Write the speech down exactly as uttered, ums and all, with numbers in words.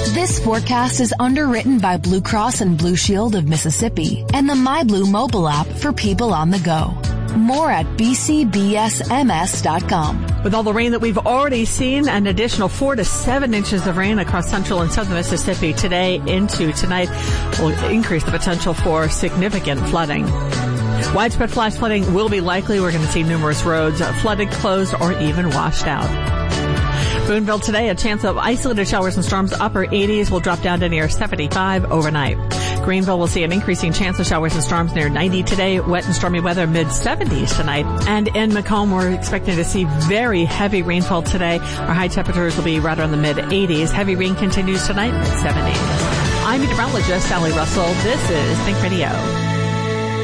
This forecast is underwritten by Blue Cross and Blue Shield of Mississippi and the MyBlue mobile app for people on the go. More at b c b s m s dot com. With all the rain that we've already seen, an additional four to seven inches of rain across central and southern Mississippi today into tonight will increase the potential for significant flooding. Widespread flash flooding will be likely. We're going to see numerous roads flooded, closed, or even washed out. Boonville today, a chance of isolated showers and storms, upper eighties, will drop down to near seventy-five overnight. Greenville will see an increasing chance of showers and storms near ninety today. Wet and stormy weather mid seventies tonight. And in Macomb, we're expecting to see very heavy rainfall today. Our high temperatures will be right around the mid eighties. Heavy rain continues tonight, mid seventies. I'm meteorologist Sally Russell. This is Think Radio.